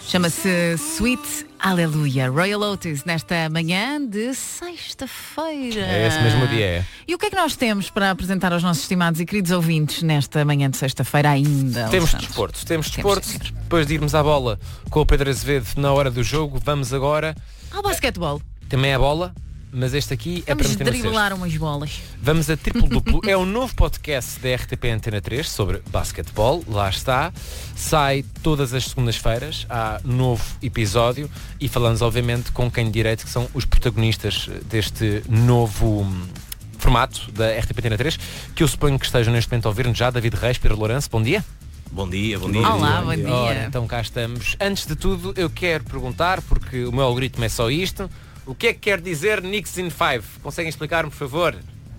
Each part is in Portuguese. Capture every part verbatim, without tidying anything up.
Chama-se Sweet Hallelujah. Royal Otis nesta manhã de sexta-feira. É esse mesmo dia, é. E o que é que nós temos para apresentar aos nossos estimados e queridos ouvintes nesta manhã de sexta-feira ainda? Temos desporto, temos desporto. Temos, depois de irmos à bola com o Pedro Azevedo na hora do jogo, vamos agora ao basquetebol. Também é a bola, mas este aqui é vamos para meter no cesto. Vamos driblar umas bolas. Vamos a Triplo Duplo. É um novo podcast da R T P Antena três sobre basquetebol. Lá está. Sai todas as segundas-feiras. Há novo episódio. E falamos, obviamente, com quem de direito, que são os protagonistas deste novo formato da R T P Antena três, que eu suponho que estejam neste momento a ouvir-nos já. David Reis, Pedro Lourenço, bom dia. Bom dia, bom dia. Olá, bom dia. Ora, então cá estamos. Antes de tudo, eu quero perguntar, porque o meu algoritmo é só isto, o que é que quer dizer Knicks in five? Conseguem explicar-me, por favor?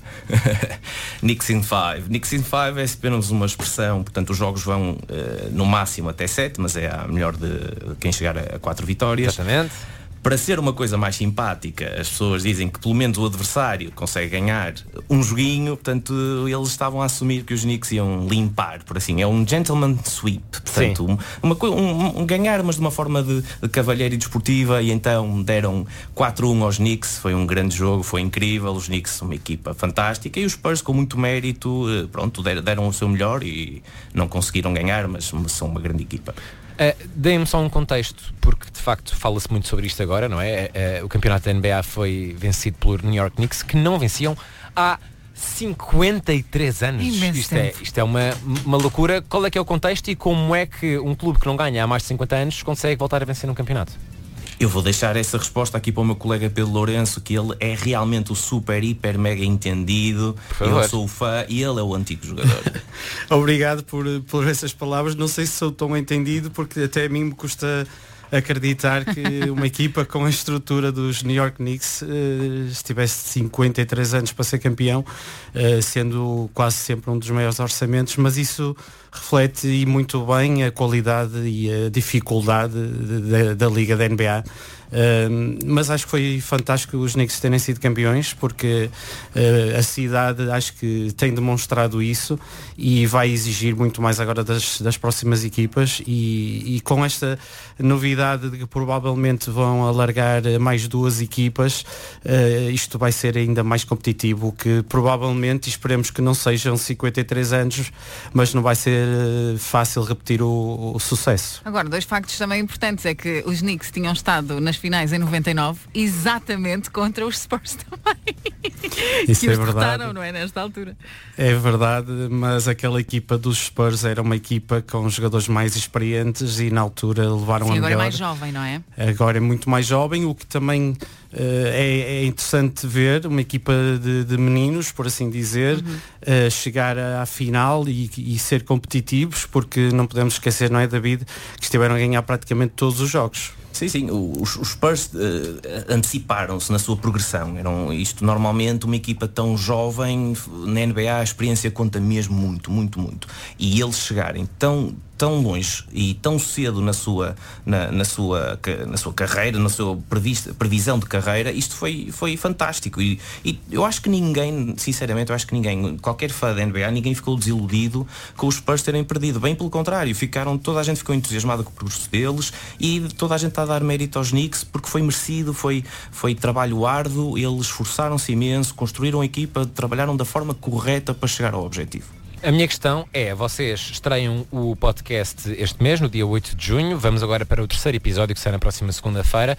Knicks in five. Knicks in five é apenas uma expressão, portanto os jogos vão uh, no máximo até sete, mas é a melhor de quem chegar a quatro vitórias. Exatamente. Para ser uma coisa mais simpática, as pessoas dizem que pelo menos o adversário consegue ganhar um joguinho, portanto eles estavam a assumir que os Knicks iam limpar, por assim, é um gentleman sweep, portanto um, uma, um, um ganhar, mas de uma forma de, de cavalheiro e desportiva, e então deram quatro a um aos Knicks, foi um grande jogo, foi incrível, os Knicks são uma equipa fantástica e os Spurs com muito mérito, pronto, deram o seu melhor e não conseguiram ganhar, mas são uma grande equipa. Uh, Deem-me só um contexto, porque de facto fala-se muito sobre isto agora, não é? Uh, o campeonato da N B A foi vencido pelo New York Knicks, que não venciam há cinquenta e três anos. Isto é, isto é uma, uma loucura. Qual é que é o contexto e como é que um clube que não ganha há mais de cinquenta anos consegue voltar a vencer um campeonato? Eu vou deixar essa resposta aqui para o meu colega Pedro Lourenço, que ele é realmente o super, hiper, mega entendido. Eu sou o fã e ele é o antigo jogador. Obrigado por, por essas palavras. Não sei se sou tão entendido, porque até a mim me custa acreditar que uma equipa com a estrutura dos New York Knicks uh, estivesse cinquenta e três anos para ser campeão, uh, sendo quase sempre um dos maiores orçamentos, mas isso reflete e muito bem a qualidade e a dificuldade de, de, da Liga da N B A. Uh, mas acho que foi fantástico os Knicks terem sido campeões, porque uh, a cidade acho que tem demonstrado isso e vai exigir muito mais agora das, das próximas equipas, e, e com esta novidade de que provavelmente vão alargar mais duas equipas, uh, isto vai ser ainda mais competitivo, que provavelmente, esperemos que não sejam cinquenta e três anos, mas não vai ser uh, fácil repetir o, o sucesso. Agora, dois factos também importantes é que os Knicks tinham estado nas finais em noventa e nove, exatamente contra os Spurs também. Isso que é os verdade. derrotaram, não é, nesta altura? É verdade, mas aquela equipa dos Spurs era uma equipa com jogadores mais experientes e na altura levaram Sim, a agora melhor. é mais jovem, não é? Agora é muito mais jovem, o que também uh, é, é interessante ver uma equipa de, de meninos, por assim dizer, uhum. uh, chegar à final e, e ser competitivos, porque não podemos esquecer, não é, David, que estiveram a ganhar praticamente todos os jogos. Sim, sim, os, os Spurs uh, anteciparam-se na sua progressão. Eram isto normalmente uma equipa tão jovem, na N B A a experiência conta mesmo muito, muito, muito. E eles chegarem tão, tão longe e tão cedo na sua, na, na sua, na sua carreira, na sua prevista, previsão de carreira, isto foi, foi fantástico. E, e eu acho que ninguém, sinceramente, eu acho que ninguém, qualquer fã da N B A, ninguém ficou desiludido com os Spurs terem perdido. Bem pelo contrário, ficaram, toda a gente ficou entusiasmada com o percurso deles e toda a gente está a dar mérito aos Knicks, porque foi merecido, foi, foi trabalho árduo, eles esforçaram-se imenso, construíram a equipa, trabalharam da forma correta para chegar ao objetivo. A minha questão é, vocês estreiam o podcast este mês, no dia oito de junho, vamos agora para o terceiro episódio que sai na próxima segunda-feira.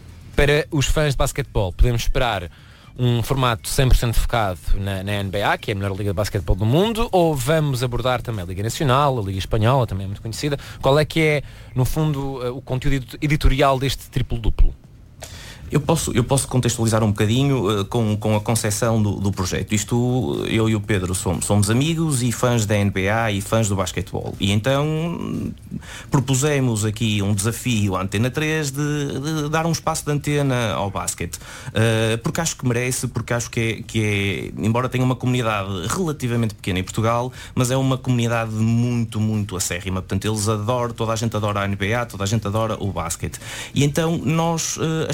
Para os fãs de basquetebol, podemos esperar um formato cem por cento focado na, na N B A, que é a melhor liga de basquetebol do mundo, ou vamos abordar também a Liga Nacional, a Liga Espanhola, também é muito conhecida? Qual é que é, no fundo, o conteúdo editorial deste triplo-duplo? Eu posso, eu posso contextualizar um bocadinho uh, com, com a concepção do, do projeto. Isto, eu e o Pedro somos, somos amigos e fãs da N B A e fãs do basquetebol. E então propusemos aqui um desafio à Antena três de, de dar um espaço de antena ao basquete. Uh, porque acho que merece, porque acho que é, que é, embora tenha uma comunidade relativamente pequena em Portugal, mas é uma comunidade muito, muito acérrima. Portanto, eles adoram, toda a gente adora a N B A, toda a gente adora o basquete. E então nós uh, achamos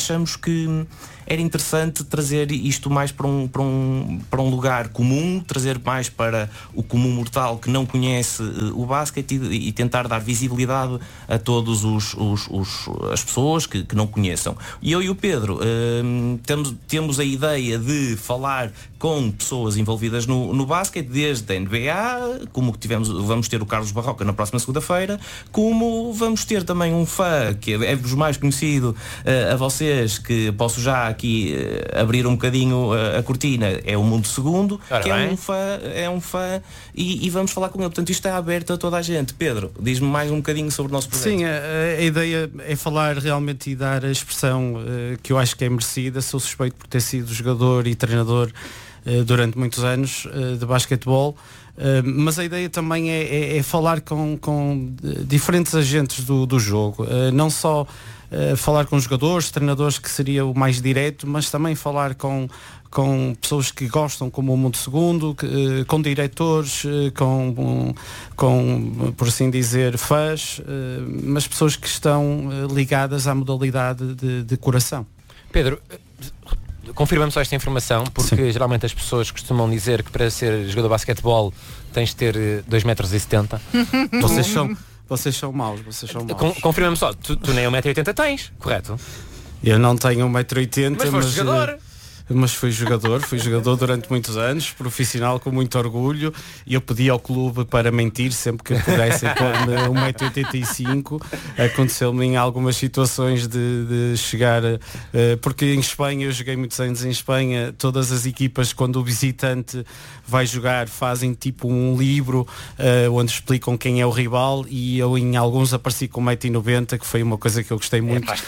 que era interessante trazer isto mais para um, para um, para um lugar comum, trazer mais para o comum mortal que não conhece uh, o basquete e, e tentar dar visibilidade a todos os, os, os as pessoas que, que não conheçam. E eu e o Pedro uh, temos, temos a ideia de falar com pessoas envolvidas no, no basquete, desde a N B A, como tivemos, vamos ter o Carlos Barroca na próxima segunda-feira, como vamos ter também um fã que é-vos mais conhecido uh, a vocês, que posso já aqui uh, abrir um bocadinho uh, a cortina, é o Mundo Segundo, Ora que é um fã, é um fã e, e vamos falar com ele. Portanto, isto está aberto a toda a gente. Pedro, diz-me mais um bocadinho sobre o nosso projeto. Sim, a, a ideia é falar realmente e dar a expressão uh, que eu acho que é merecida. Sou suspeito por ter sido jogador e treinador uh, durante muitos anos uh, de basquetebol. Uh, mas a ideia também é, é, é falar com, com diferentes agentes do, do jogo, uh, não só uh, falar com jogadores, treinadores, que seria o mais direto, mas também falar com, com pessoas que gostam, como o Mundo Segundo, que, uh, com diretores, uh, com, um, com, por assim dizer, fãs, uh, mas pessoas que estão uh, ligadas à modalidade de, de coração. Pedro, confirma-me só esta informação, porque Sim. geralmente as pessoas costumam dizer que para ser jogador de basquetebol tens de ter dois metros e setenta. Vocês são, vocês são maus, vocês são maus. Con- confirma-me só, tu, tu nem um metro e oitenta tens, correto? Eu não tenho um metro e oitenta, mas foste mas, jogador. Mas fui jogador, fui jogador durante muitos anos, profissional com muito orgulho, e eu pedi ao clube para mentir sempre que pudessem pôr-me um metro e oitenta e cinco. Aconteceu-me em algumas situações de, de chegar, uh, porque em Espanha, eu joguei muitos anos em Espanha, todas as equipas, quando o visitante vai jogar, fazem tipo um livro uh, onde explicam quem é o rival, e eu em alguns apareci com um metro e noventa, que foi uma coisa que eu gostei muito. É,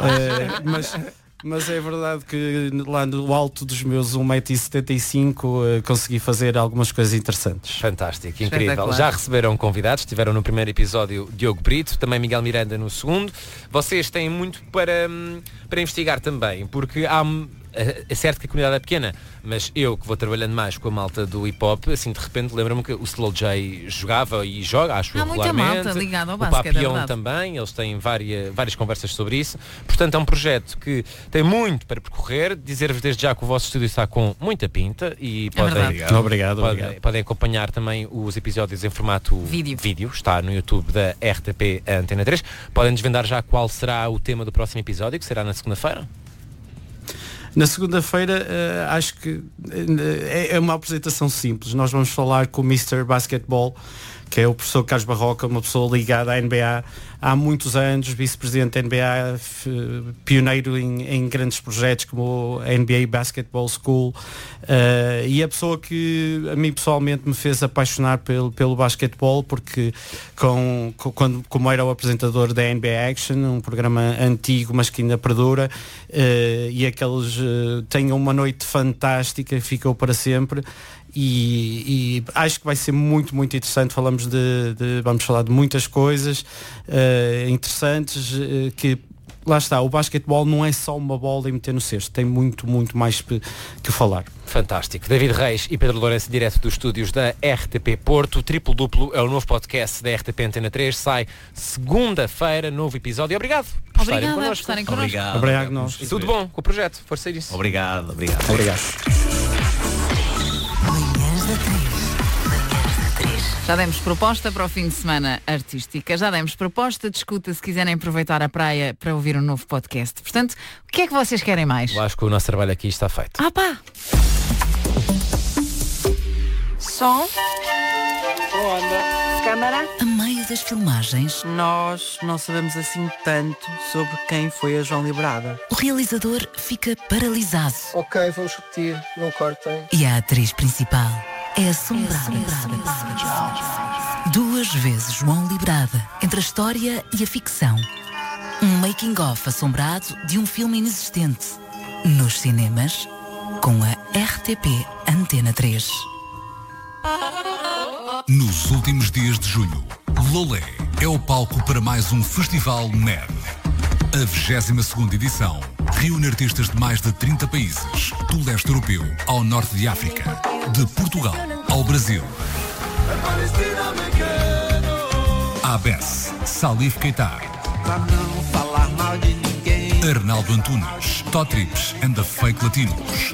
uh, mas Mas é verdade que lá no alto dos meus um metro e setenta e cinco uh, consegui fazer algumas coisas interessantes. Fantástico, incrível. Já receberam convidados, estiveram no primeiro episódio Diogo Brito, também Miguel Miranda no segundo. Vocês têm muito para, para investigar também, porque há... É certo que a comunidade é pequena, mas eu que vou trabalhando mais com a malta do hip hop, assim de repente lembro-me que o Slow J jogava e joga, acho há regularmente. Muita malta ligada ao o basquete, Papillon é também, eles têm várias, várias conversas sobre isso. Portanto, é um projeto que tem muito para percorrer. Dizer-vos desde já que o vosso estúdio está com muita pinta e é podem, obrigado. Obrigado, podem, obrigado. podem acompanhar também os episódios em formato vídeo. vídeo. Está no YouTube da R T P Antena três. Podem desvendar já qual será o tema do próximo episódio, que será na segunda-feira? Na segunda-feira, uh, acho que uh, é uma apresentação simples. Nós vamos falar com o mister Basketball, que é o professor Carlos Barroca, uma pessoa ligada à N B A há muitos anos, vice-presidente da N B A, f, pioneiro em, em grandes projetos como a N B A Basketball School, uh, e a pessoa que a mim pessoalmente me fez apaixonar pelo, pelo basquetebol, porque com, com, quando, como era o apresentador da N B A Action, um programa antigo mas que ainda perdura, uh, e aqueles uh, tenham uma noite fantástica, ficou para sempre. E, e acho que vai ser muito, muito interessante. Falamos de, de vamos falar de muitas coisas uh, interessantes, uh, que lá está, o basquetebol não é só uma bola e meter no cesto, tem muito, muito mais que, que falar. Fantástico. David Reis e Pedro Lourenço, direto dos estúdios da R T P Porto. Triplo Duplo é o novo podcast da R T P Antena três, sai segunda-feira, novo episódio. Obrigado por Obrigada estarem connosco. por estarem connosco. Obrigado. Obrigado nós. E tudo bom com o projeto, força isso. Obrigado, obrigado. Obrigado. Já demos proposta para o fim de semana artística, já demos proposta de escuta se quiserem aproveitar a praia para ouvir um novo podcast. Portanto, o que é que vocês querem mais? Eu acho que o nosso trabalho aqui está feito. Ah pá! Som. Câmara. A meio das filmagens, Nós não sabemos assim tanto sobre quem foi a João Librada. o realizador fica paralisado Ok, vamos repetir, não cortem. e a atriz principal é assombrada. Duas vezes João Librada, entre a história e a ficção. Um making-of assombrado de um filme inexistente. Nos cinemas, com a R T P Antena três. Nos últimos dias de julho, Lolé é o palco para mais um festival nerd. A vigésima segunda edição reúne artistas de mais de trinta países, do leste europeu ao norte de África, de Portugal ao Brasil. Abess, Salif Keita, Arnaldo Antunes, Totrips and the Fake Latinos.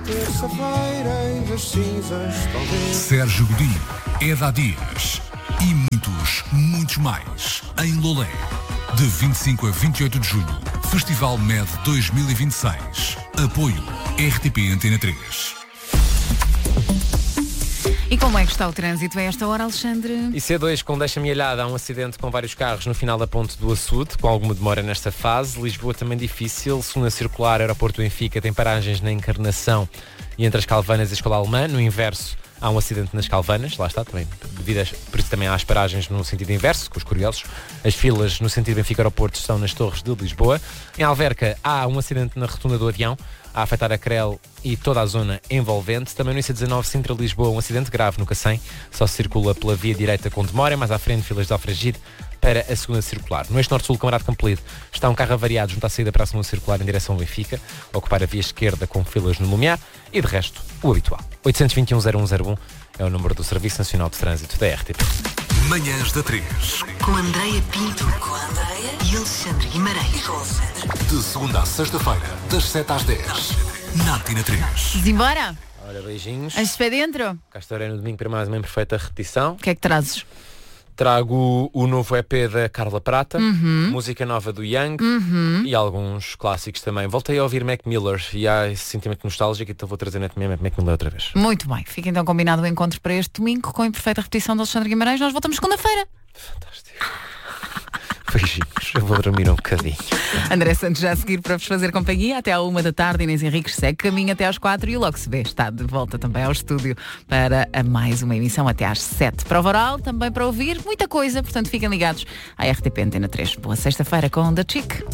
Sérgio Godinho, Eda Dias e muitos, muitos mais em Lolé. De vinte e cinco a vinte e oito de julho, Festival M E D dois mil e vinte e seis. Apoio R T P Antena três. E como é que está o trânsito a esta hora, Alexandre? E C dois com deixa-me alhada, há um acidente com vários carros no final da ponte do Açude, com alguma demora nesta fase. Lisboa também difícil, segunda circular, aeroporto Benfica, tem paragens na Encarnação e entre as Calvanas e a Escola Alemã. No inverso, há um acidente nas Calvanas, lá está, também, devido a, por isso também há as paragens no sentido inverso, com os curiosos. As filas no sentido Benfica Aeroporto estão nas Torres de Lisboa. Em Alverca há um acidente na rotunda do avião, a afetar a Crel e toda a zona envolvente. Também no I C dezanove Sintra-Lisboa, um acidente grave no Cacém, só se circula pela via direita com demora, mais à frente filas de Alfragide para a segunda circular. No eixo norte-sul, Camarado Campolide, está um carro avariado junto à saída para a segunda circular em direção ao Benfica, a ocupar a via esquerda com filas no Lumiar e, de resto, o habitual. oito dois um, zero um zero um é o número do Serviço Nacional de Trânsito da R T P. Manhãs da três. Com Andreia Pinto, com a Andreia e Alexandre Guimarães. De segunda a sexta-feira, das sete às dez. Na Antena três. Simbora? Ora, beijinhos. Antes de pé dentro? Cá estarei no domingo para mais uma imperfeita repetição. O que é que trazes? Trago o novo E P da Carla Prata, Uhum. música nova do Young Uhum. e alguns clássicos também. Voltei a ouvir Mac Miller e há esse sentimento nostálgico, então vou trazer também Mac Miller outra vez. Muito bem. Fica então combinado o encontro para este domingo com a imperfeita repetição de Alexandre Guimarães. Nós voltamos segunda-feira. Fantástico. Beijinhos, eu vou dormir um bocadinho. André Santos já a seguir para vos fazer companhia até à uma da tarde. Inês Henriques segue caminho até às quatro e logo se vê. Está de volta também ao estúdio para a mais uma emissão até às sete. Prova oral, também para ouvir muita coisa, portanto fiquem ligados à R T P Antena três. Boa sexta-feira com The Chick.